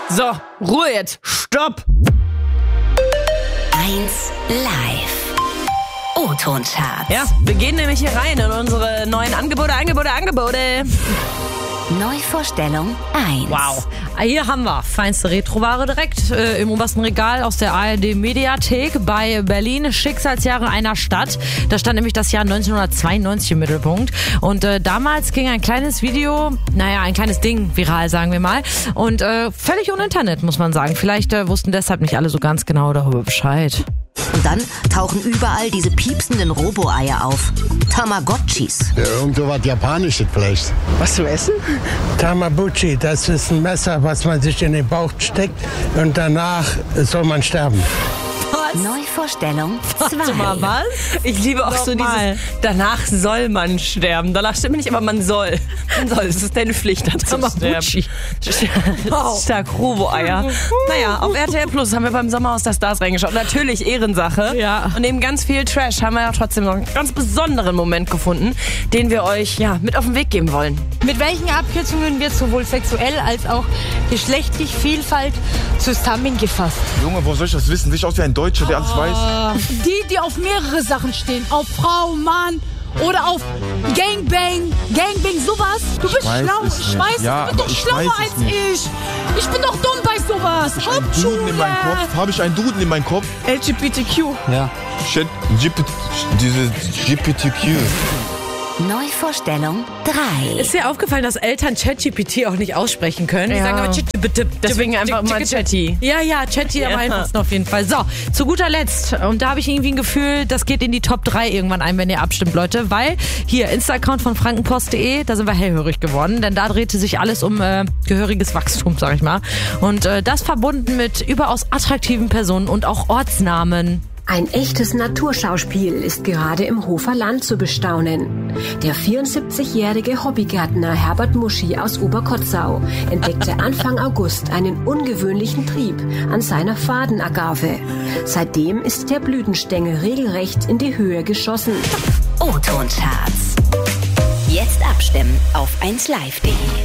So, Ruhe jetzt. Stopp. 1 Live. O-Ton-Charts. Ja, wir gehen nämlich hier rein in unsere neuen Angebote. Neuvorstellung 1. Wow. Hier haben wir feinste Retroware direkt im obersten Regal aus der ARD-Mediathek bei Berlin. Schicksalsjahre einer Stadt. Da stand nämlich das Jahr 1992 im Mittelpunkt. Und damals ging ein kleines Video, ein kleines Ding viral, sagen wir mal. Und völlig ohne Internet, muss man sagen. Vielleicht wussten deshalb nicht alle so ganz genau darüber Bescheid. Und dann tauchen überall diese piepsenden Robo-Eier auf. Tamagotchis. Ja, irgendwo was Japanisches vielleicht. Was zu essen? Tamabuchi, das ist ein Messer, was man sich in den Bauch steckt und danach soll man sterben. Neuvorstellung 2. Warte mal, was? Ich liebe auch so dieses, danach soll man sterben. Danach stimmt nicht, aber man soll. Man soll, es ist deine Pflicht, da zu Tamabuchi. sterben. Stark, Robo-Eier. Naja, auf RTL Plus haben wir beim Sommerhaus der Stars reingeschaut. Natürlich Ehrensache. Ja. Und neben ganz viel Trash haben wir ja trotzdem noch einen ganz besonderen Moment gefunden, den wir euch mit auf den Weg geben wollen. Mit welchen Abkürzungen wird sowohl sexuell als auch geschlechtlich Vielfalt zusammengefasst? Junge, wo soll ich das wissen? Sehe ich aus wie ein Deutscher, der alles weiß? Die auf mehrere Sachen stehen. Auf Frau, Mann oder auf Gangbang, sowas. Du bist schlau. Ich weiß, Ja, du bist doch aber ich schlauer weiß es als nicht. ich. Ich bin doch dumm bei sowas. Habe ich einen Duden in meinem Kopf? LGBTQ. Ja. Shit, diese GPTQ. Neuvorstellung 3. Ist dir aufgefallen, dass Eltern ChatGPT auch nicht aussprechen können? Die Ja. sagen aber Deswegen einfach mal Chatty. Ja, Chatty am einfachsten auf jeden Fall. So, zu guter Letzt. Und da habe ich irgendwie ein Gefühl, das geht in die Top 3 irgendwann ein, wenn ihr abstimmt, Leute. Weil hier, Insta-Account von frankenpost.de, da sind wir hellhörig geworden. Denn da drehte sich alles um gehöriges Wachstum, sag ich mal. Und das verbunden mit überaus attraktiven Personen und auch Ortsnamen. Ein echtes Naturschauspiel ist gerade im Hofer Land zu bestaunen. Der 74-jährige Hobbygärtner Herbert Muschi aus Oberkotzau entdeckte Anfang August einen ungewöhnlichen Trieb an seiner Fadenagave. Seitdem ist der Blütenstängel regelrecht in die Höhe geschossen. O-Ton-Charts. Jetzt abstimmen auf 1live.de.